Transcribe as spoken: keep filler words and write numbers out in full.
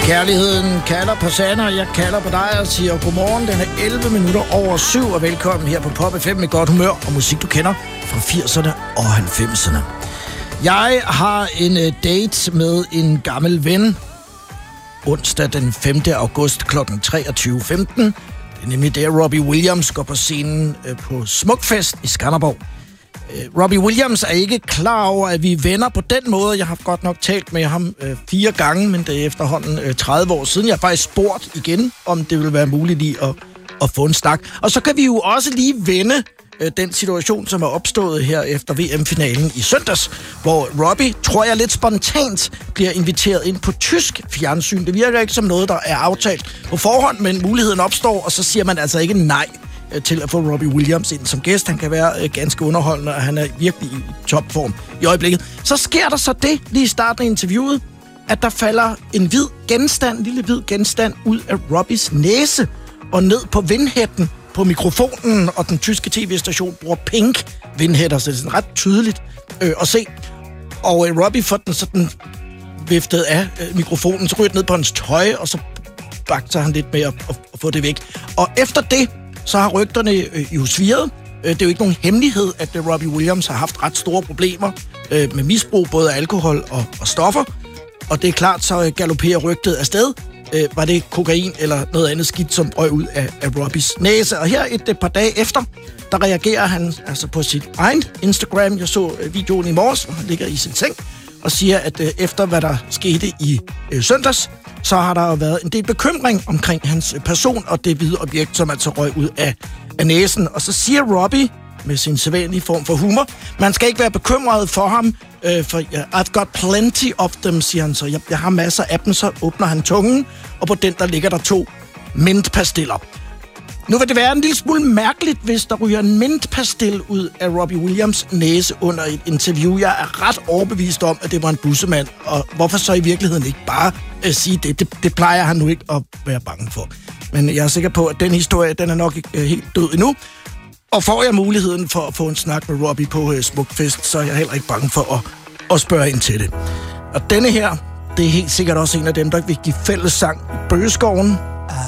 Kærligheden kalder på Sanne, og jeg kalder på dig og siger godmorgen. Den er elleve minutter over syv, og velkommen her på Pop F M med godt humør og musik, du kender fra firserne og halvfemserne. Jeg har en date med en gammel ven onsdag den femte august klokken treogtyve femten. Det er nemlig der, Robbie Williams går på scenen på Smukfest i Skanderborg. Robbie Williams er ikke klar over, at vi er venner på den måde. Jeg har godt nok talt med ham øh, fire gange, men det er efterhånden øh, tredive år siden. Jeg har faktisk spurgt igen, om det vil være muligt lige at, at få en snak. Og så kan vi jo også lige vende øh, den situation, som er opstået her efter V M-finalen i søndags, hvor Robbie, tror jeg lidt spontant, bliver inviteret ind på tysk fjernsyn. Det virker ikke som noget, der er aftalt på forhånd, men muligheden opstår, og så siger man altså ikke nej til at få Robbie Williams ind som gæst. Han kan være øh, ganske underholdende, og han er virkelig i topform i øjeblikket. Så sker der så det, lige i starten af interviewet, at der falder en hvid genstand, en lille hvid genstand, ud af Robbies næse og ned på vindhætten på mikrofonen, og den tyske tv-station bruger pink vindhætter, så det er sådan ret tydeligt øh, at se. Og øh, Robbie får den sådan viftet af øh, mikrofonen, så ryger den ned på hans tøj, og så bagter han lidt med at, at, at få det væk. Og efter det, så har rygterne øh, jo svirret. Øh, det er jo ikke nogen hemmelighed, at øh, Robbie Williams har haft ret store problemer øh, med misbrug, både af alkohol og, og stoffer. Og det er klart, så øh, galopperer rygtet afsted. Øh, var det kokain eller noget andet skidt, som røg ud af, af Robbies næse. Og her et, et par dage efter, der reagerer han altså på sit egen Instagram. Jeg så øh, videoen i morges, hvor han ligger i sin seng, og siger, at øh, efter hvad der skete i øh, søndags, så har der jo været en del bekymring omkring hans person og det hvide objekt, som altså røg ud af, af næsen. Og så siger Robbie med sin sædvanlige form for humor, man skal ikke være bekymret for ham, øh, for uh, I've got plenty of them, siger han så. Jeg, jeg har masser af dem, så åbner han tungen, og på den der ligger der to mintpastiller. Nu vil det være en lille smule mærkeligt, hvis der ryger en mintpastil ud af Robbie Williams næse under et interview. Jeg er ret overbevist om, at det var en bussemand, og hvorfor så i virkeligheden ikke bare uh, sige det? det? Det plejer han nu ikke at være bange for. Men jeg er sikker på, at den historie, den er nok ikke uh, helt død endnu. Og får jeg muligheden for at få en snak med Robbie på uh, Smukfest, så er jeg heller ikke bange for at, at spørge ind til det. Og denne her, det er helt sikkert også en af dem, der vil give fællessang i Bøgeskoven.